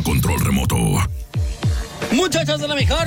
control remoto. Muchachos de la mejor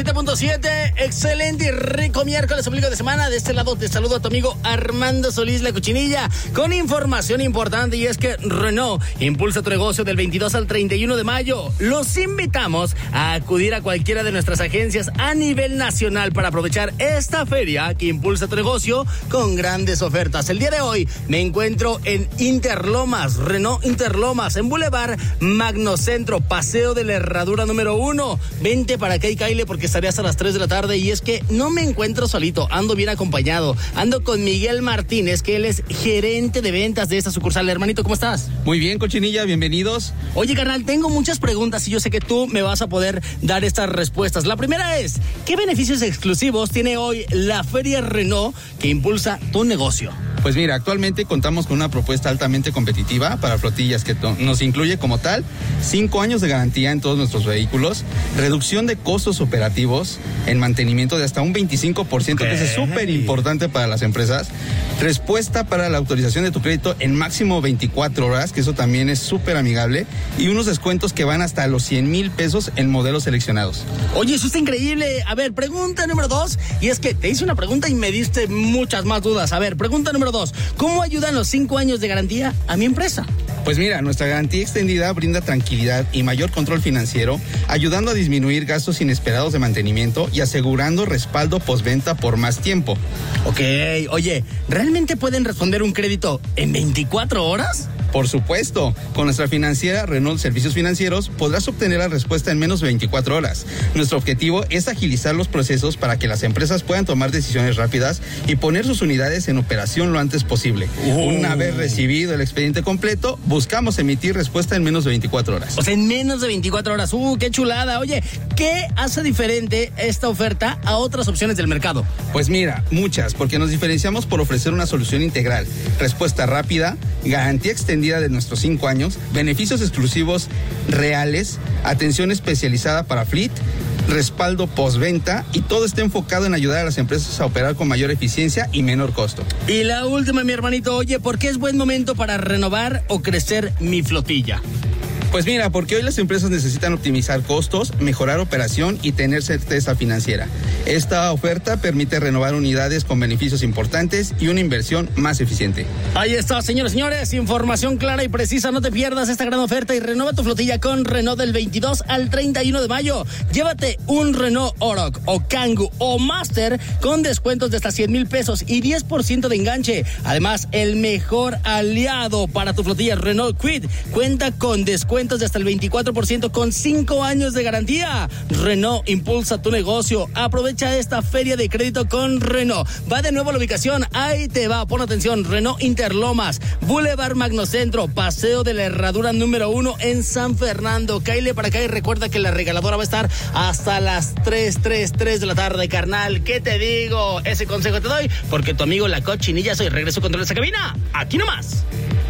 97.7, excelente y rico miércoles ombligo de semana. De este lado te saludo a tu amigo Armando Solís La Cochinilla con información importante, y es que Renault impulsa tu negocio del 22 al 31 de mayo. Los invitamos a acudir a cualquiera de nuestras agencias a nivel nacional para aprovechar esta feria que impulsa tu negocio con grandes ofertas. El día de hoy me encuentro en Interlomas, Renault Interlomas, en Boulevard Magnocentro, Paseo de la Herradura número 1. Vente para acá y caile porque estaré hasta las 3 de la tarde, y es que no me encuentro solito, ando bien acompañado. Ando con Miguel Martínez, que él es gerente de ventas de esta sucursal. Hermanito, ¿cómo estás? Muy bien, Cochinilla, bienvenidos. Oye, carnal, tengo muchas preguntas y yo sé que tú me vas a poder dar estas respuestas. La primera es, ¿qué beneficios exclusivos tiene hoy la Feria Renault que impulsa tu negocio? Pues mira, actualmente contamos con una propuesta altamente competitiva para flotillas que nos incluye como tal 5 años de garantía en todos nuestros vehículos, reducción de costos operativos en mantenimiento de hasta un 25%, que es súper importante para las empresas, respuesta para la autorización de tu crédito en máximo 24 horas, que eso también es súper amigable, y unos descuentos que van hasta los 100,000 pesos en modelos seleccionados. Oye, eso está increíble. A ver, pregunta número 2, y es que te hice una pregunta y me diste muchas más dudas. A ver, pregunta número 2, ¿cómo ayudan los 5 años de garantía a mi empresa? Pues mira, nuestra garantía extendida brinda tranquilidad y mayor control financiero, ayudando a disminuir gastos inesperados de mantenimiento y asegurando respaldo postventa por más tiempo. Ok, oye, ¿realmente pueden responder un crédito en 24 horas? Por supuesto, con nuestra financiera Renault Servicios Financieros podrás obtener la respuesta en menos de 24 horas. Nuestro objetivo es agilizar los procesos para que las empresas puedan tomar decisiones rápidas y poner sus unidades en operación lo antes posible. Una vez recibido el expediente completo, buscamos emitir respuesta en menos de 24 horas. O sea, en menos de 24 horas. ¡Qué chulada! Oye, ¿qué hace diferente esta oferta a otras opciones del mercado? Pues mira, muchas, porque nos diferenciamos por ofrecer una solución integral, respuesta rápida, garantía extendida de nuestros 5 años, beneficios exclusivos reales, atención especializada para fleet, respaldo postventa, y todo está enfocado en ayudar a las empresas a operar con mayor eficiencia y menor costo. Y la última, mi hermanito, oye, ¿por qué es buen momento para renovar o crecer mi flotilla? Pues mira, porque hoy las empresas necesitan optimizar costos, mejorar operación y tener certeza financiera. Esta oferta permite renovar unidades con beneficios importantes y una inversión más eficiente. Ahí está, señores, información clara y precisa. No te pierdas esta gran oferta y renueva tu flotilla con Renault del 22 al 31 de mayo. Llévate un Renault Oroch o Kangoo o Master con descuentos de hasta 100,000 pesos y 10% de enganche. Además, el mejor aliado para tu flotilla, Renault Kwid, cuenta con descuentos de hasta el 24% con 5 años de garantía. Renault impulsa tu negocio. Aprovecha esta feria de crédito con Renault. Va de nuevo a la ubicación. Ahí te va. Pon atención. Renault Interlomas, Boulevard Magnocentro, Paseo de la Herradura número 1 en San Fernando. Cáile para acá y recuerda que la regaladora va a estar hasta las 3 de la tarde, carnal. ¿Qué te digo? Ese consejo te doy porque tu amigo La Cochinilla soy. Regreso control de esa cabina. Aquí nomás.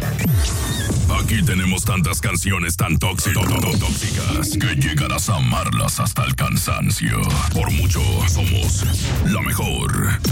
Aquí tenemos tantas canciones tan tóxicas que llegarás a amarlas hasta el cansancio. Por mucho, somos la mejor.